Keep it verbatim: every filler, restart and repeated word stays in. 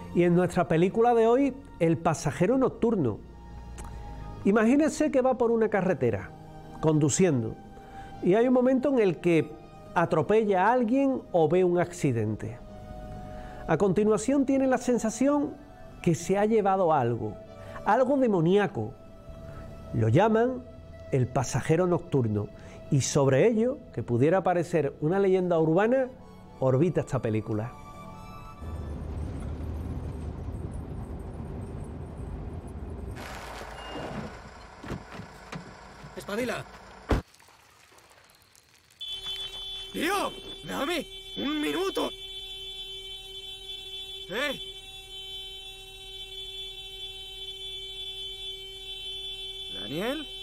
Y en nuestra película de hoy, El pasajero nocturno. Imagínense que va por una carretera, conduciendo, y hay un momento en el que atropella a alguien o ve un accidente. A continuación tiene la sensación que se ha llevado algo, algo demoníaco. Lo llaman el pasajero nocturno, y sobre ello, que pudiera parecer una leyenda urbana, orbita esta película. ¡Espabila! ¡Tío! ¡Déjame! ¡Un minuto! ¡Eh! ¿Daniel?